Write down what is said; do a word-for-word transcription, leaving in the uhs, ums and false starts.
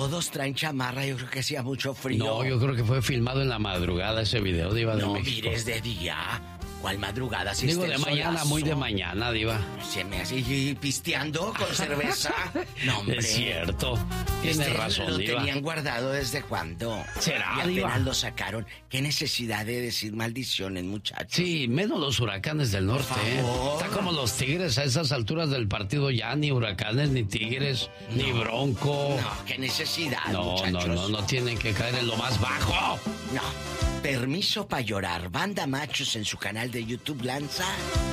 Todos traen chamarra, yo creo que hacía mucho frío. No, yo creo que fue filmado en la madrugada ese video, Diva de no, México. No, mires de día. ¿Cuál madrugada? Si Digo, está de mañana, solazo. muy de mañana, Diva. Se me hace y pisteando con cerveza. No, hombre. Es cierto. Tiene este razón, lo Diva. tenían guardado desde cuándo. ¿Será, y apenas Diva? lo sacaron. Qué necesidad de decir maldiciones, muchachos. Sí, menos los huracanes del norte, Por ¿eh? favor. Está como los Tigres a esas alturas del partido, ya ni huracanes, ni Tigres, no, ni Bronco. No, qué necesidad, no, muchachos. No, no, no tienen que caer en lo más bajo. No. Permiso para llorar. Banda Machos en su canal de YouTube lanza